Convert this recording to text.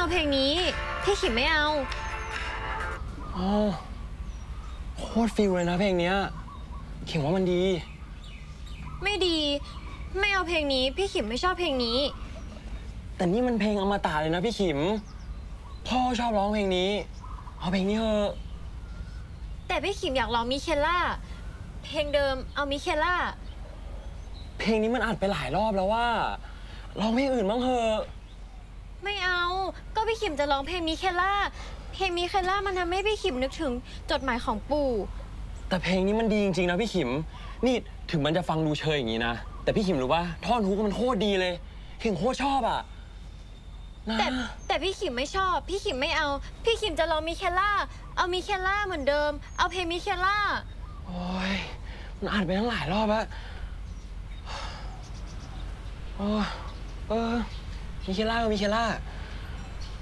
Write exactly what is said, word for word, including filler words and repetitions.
เอาเพลงนี้พี่ขิมไม่เอาอ๋อโคตรฟิลเลยนะเพลงเนี้ยขิมว่ามันดีไม่ดีไม่เอาเพลงนี้พี่ขิมไม่ชอบเพลงนี้แต่นี่มันเพลงอมตะเลยนะพี่ขิมพ่อชอบร้องเพลงนี้เอาเพลงนี้เถอะแต่พี่ขิมอยากร้องมิเคล่าเพลงเดิมเอามิเคล่าเพลงนี้มันอัดไปหลายรอบแล้วว่าร้องเพลงอื่นบ้างเถอะไม่เอาก็พี่ขิมจะร้องเพลงมิเคล่าเพลงมิเคล่ามันทำให้พี่ขิมนึกถึงจดหมายของปู่แต่เพลงนี้มันดีจริงๆนะพี่ขิมนี่ถึงมันจะฟังดูเชยอย่างนี้นะแต่พี่ขิมรู้ว่าท่อนฮุกมันโคตรดีเลยขิมโคตรชอบอ่ะแต่แต่พี่ขิมไม่ชอบพี่ขิมไม่เอาพี่ขิมจะร้องมิเคล่าเอามิเคล่าเหมือนเดิมเอาเพลงมิเคล่าโอ้ยมันอ่านไปทั้งหลายรอบแล้วโอ้เออมิเคล่ามิเคล่า